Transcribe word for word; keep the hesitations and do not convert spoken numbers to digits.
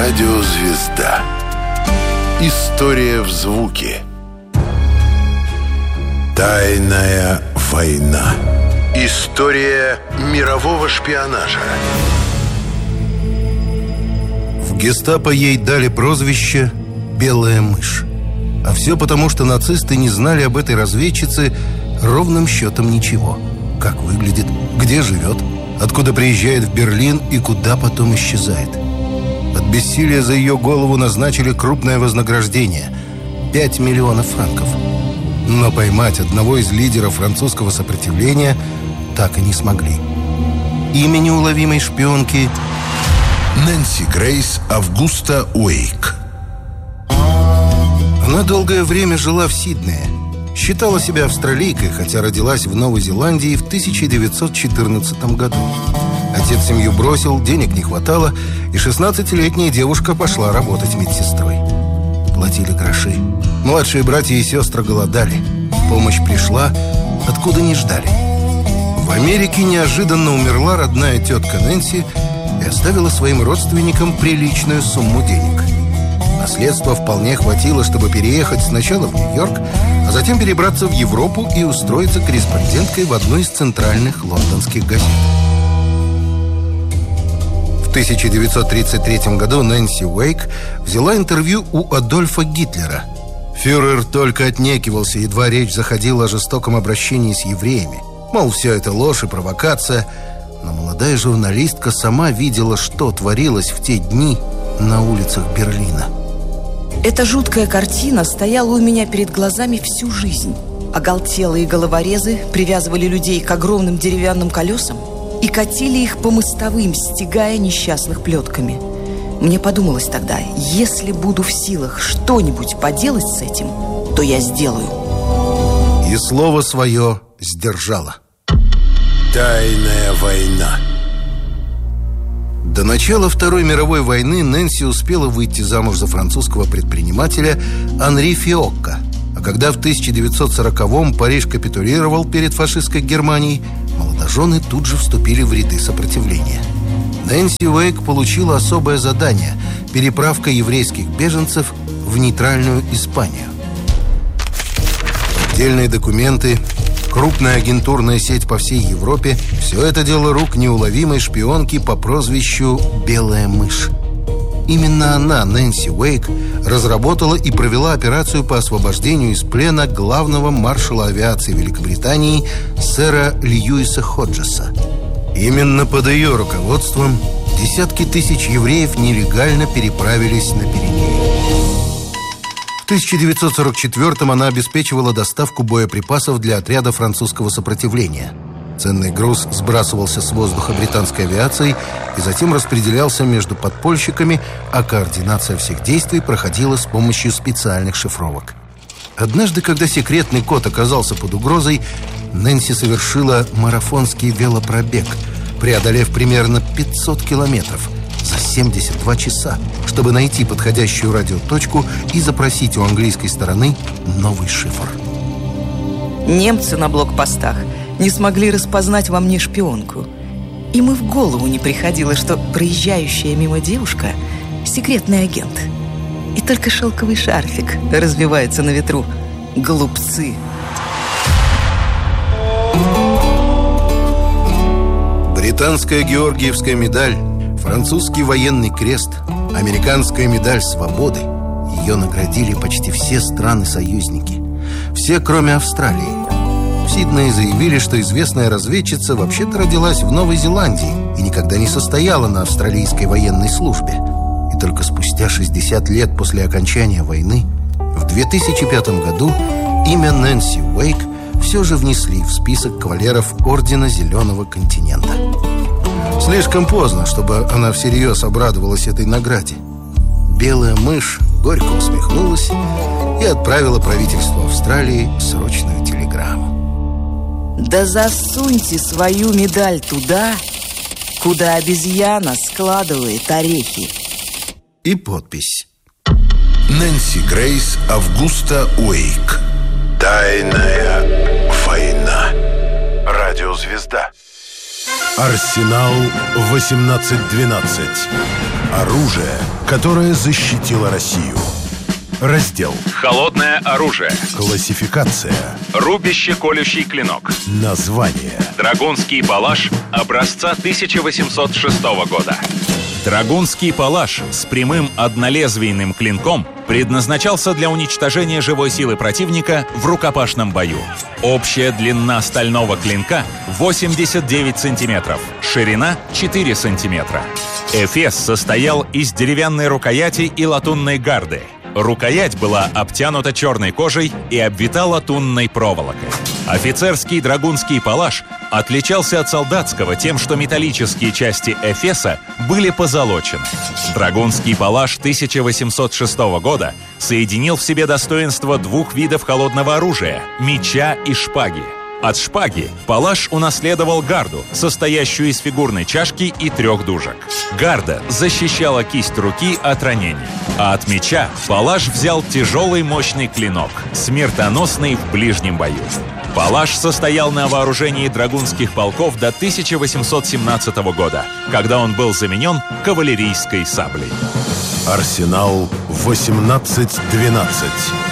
Радиозвезда. История в звуке. Тайная война. История мирового шпионажа. В гестапо ей дали прозвище «Белая мышь». А все потому, что нацисты не знали об этой разведчице ровным счетом ничего. Как выглядит, где живет, откуда приезжает в Берлин и куда потом исчезает. От бессилия за ее голову назначили крупное вознаграждение – пять миллионов франков. Но поймать одного из лидеров французского сопротивления так и не смогли. Имя неуловимой шпионки – Нэнси Грейс Августа Уэйк. Она долгое время жила в Сиднее. Считала себя австралийкой, хотя родилась в Новой Зеландии в тысяча девятьсот четырнадцатом году. Отец семью бросил, денег не хватало, и шестнадцатилетняя девушка пошла работать медсестрой. Платили гроши. Младшие братья и сестры голодали. Помощь пришла, откуда не ждали. В Америке неожиданно умерла родная тетка Нэнси и оставила своим родственникам приличную сумму денег. Наследства вполне хватило, чтобы переехать сначала в Нью-Йорк, а затем перебраться в Европу и устроиться корреспонденткой в одну из центральных лондонских газет. В тысяча девятьсот тридцать третьем году Нэнси Уэйк взяла интервью у Адольфа Гитлера. Фюрер только отнекивался, едва речь заходила о жестоком обращении с евреями. Мол, все это ложь и провокация. Но молодая журналистка сама видела, что творилось в те дни на улицах Берлина. Эта жуткая картина стояла у меня перед глазами всю жизнь. Оголтелые головорезы привязывали людей к огромным деревянным колесам и катили их по мостовым, стягая несчастных плетками. Мне подумалось тогда, если буду в силах что-нибудь поделать с этим, то я сделаю. И слово свое сдержала. Тайная война. До начала Второй мировой войны Нэнси успела выйти замуж за французского предпринимателя Анри Фиокко. А когда в тысяча девятьсот сороковом Париж капитулировал перед фашистской Германией, молодожены тут же вступили в ряды сопротивления. Нэнси Уэйк получила особое задание – переправка еврейских беженцев в нейтральную Испанию. Отдельные документы, крупная агентурная сеть по всей Европе – все это дело рук неуловимой шпионки по прозвищу «Белая мышь». Именно она, Нэнси Уэйк, разработала и провела операцию по освобождению из плена главного маршала авиации Великобритании сэра Льюиса Ходжеса. Именно под ее руководством десятки тысяч евреев нелегально переправились на Пиренеи. В тысяча девятьсот сорок четвёртом она обеспечивала доставку боеприпасов для отряда французского сопротивления. Ценный груз сбрасывался с воздуха британской авиацией и затем распределялся между подпольщиками, а координация всех действий проходила с помощью специальных шифровок. Однажды, когда секретный код оказался под угрозой, Нэнси совершила марафонский велопробег, преодолев примерно пятьсот километров за семьдесят два часа, чтобы найти подходящую радиоточку и запросить у английской стороны новый шифр. Немцы на блокпостах не смогли распознать во мне шпионку. Им и в голову не приходило, что проезжающая мимо девушка – секретный агент. И только шелковый шарфик развивается на ветру. Глупцы! Британская Георгиевская медаль, французский военный крест, американская медаль свободы. Ее наградили почти все страны-союзники. Все, кроме Австралии. В Сиднее заявили, что известная разведчица вообще-то родилась в Новой Зеландии и никогда не состояла на австралийской военной службе. И только спустя шестьдесят лет после окончания войны, в две тысячи пятом году, имя Нэнси Уэйк все же внесли в список кавалеров Ордена Зеленого континента. Слишком поздно, чтобы она всерьез обрадовалась этой награде. Белая мышь горько усмехнулась и отправила правительству Австралии срочную телеграмму. Да засуньте свою медаль туда, куда обезьяна складывает орехи. И подпись. Нэнси Грейс Августа Уэйк. Тайная война. Радиозвезда. Арсенал восемнадцать двенадцать. Оружие, которое защитило Россию. Раздел Холодное оружие. Классификация. Рубяще-колющий клинок. Название. Драгунский палаш образца тысяча восемьсот шестого года. Драгунский палаш с прямым однолезвийным клинком предназначался для уничтожения живой силы противника в рукопашном бою. Общая длина стального клинка восемьдесят девять сантиметров, ширина четыре сантиметра. Эфес состоял из деревянной рукояти и латунной гарды. Рукоять была обтянута черной кожей и обвита латунной проволокой. Офицерский драгунский палаш отличался от солдатского тем, что металлические части эфеса были позолочены. Драгунский палаш тысяча восемьсот шестого года соединил в себе достоинства двух видов холодного оружия – меча и шпаги. От шпаги палаш унаследовал гарду, состоящую из фигурной чашки и трех дужек. Гарда защищала кисть руки от ранений, а от меча палаш взял тяжелый мощный клинок, смертоносный в ближнем бою. Палаш состоял на вооружении драгунских полков до тысяча восемьсот семнадцатого года, когда он был заменен кавалерийской саблей. Арсенал восемнадцать двенадцать.